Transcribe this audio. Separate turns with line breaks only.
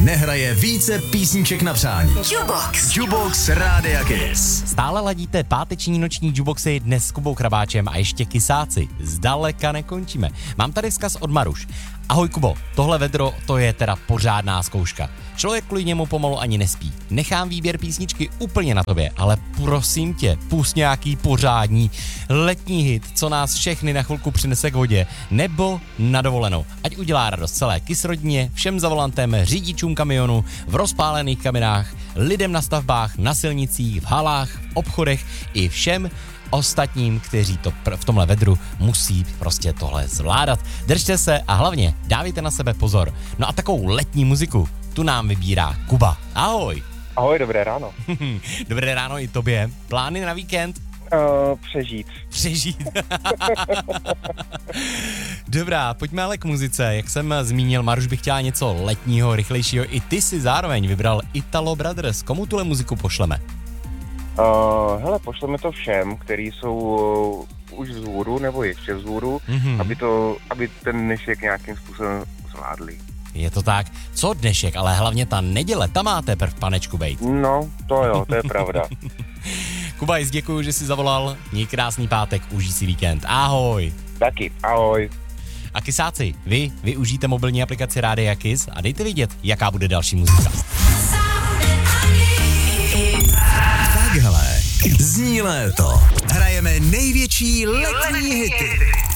nehraje více písniček na přání. Jukebox Rádia Kiss.
Stále ladíte páteční noční jukeboxy dnes s Kubou Krabáčem a ještě kysáci. Zdaleka nekončíme. Mám tady vzkaz od Maruš. Ahoj Kubo, tohle vedro to je teda pořádná zkouška. Člověk kvůli němu pomalu ani nespí. Nechám výběr písničky úplně na tobě, ale prosím tě, pust nějaký pořádní letní hit, co nás všechny na chvilku přinese k vodě, nebo na dovolenou. Ať udělá radost celé KISS rodině, všem za volantem, řidičům kamionu, v rozpálených kabinách, lidem na stavbách, na silnicích, v halách, v obchodech i všem ostatním, kteří to v tomhle vedru musí prostě tohle zvládat. Držte se a hlavně dávejte na sebe pozor. No a takovou letní muziku tu nám vybírá Kuba. Ahoj.
Ahoj, dobré ráno.
Dobré ráno i tobě. Plány na víkend?
Přežít.
Přežít. Dobrá, pojďme ale k muzice. Jak jsem zmínil, Maruš by chtěla něco letního, rychlejšího. I ty si zároveň vybral Italo Brothers. Komu tuhle muziku pošleme?
Hele, pošleme to všem, kteří jsou už vzhůru nebo ještě vzhůru, aby ten dnešek nějakým způsobem zvládli.
Je to tak. Co dnešek, ale hlavně ta neděle, ta má teprv panečku bejt.
No, to jo, to je pravda.
Kuba, děkuju, že jsi zavolal. Měj krásný pátek, užij si víkend. Ahoj.
Taky, ahoj.
A kysáci, vy využijte mobilní aplikaci Rádia Kiss a dejte vidět, jaká bude další muzika.
Takhle zní léto. Hrajeme největší letní hity.